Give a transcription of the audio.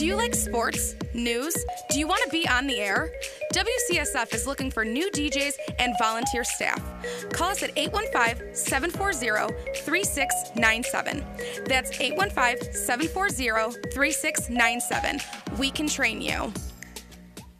Do you like sports? News? Do you want to be on the air? WCSF is looking for new DJs and volunteer staff. Call us at 815-740-3697. That's 815-740-3697. We can train you.